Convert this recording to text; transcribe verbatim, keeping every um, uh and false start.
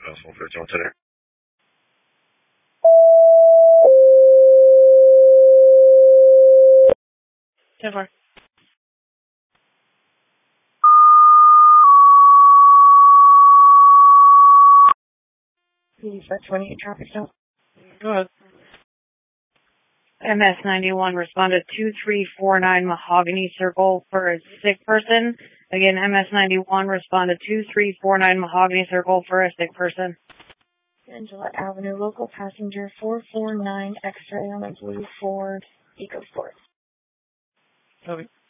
Possible fifty-one today. ten four. eighty-five twenty-eight traffic stop. Go ahead. M S ninety-one responded two three four nine Mahogany Circle for a sick person. Again, M S ninety-one responded two three four nine Mahogany Circle for a sick person. Angela Avenue, local passenger four four nine X-ray on a blue Ford EcoSport. Okay.